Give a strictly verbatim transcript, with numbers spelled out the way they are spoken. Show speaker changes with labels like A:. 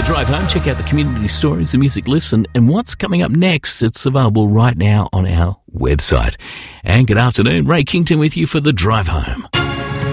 A: drive home, check out the community stories, the music list, and, and what's coming up next. It's available right now on our website. And good afternoon, Ray Kington with you for the drive home.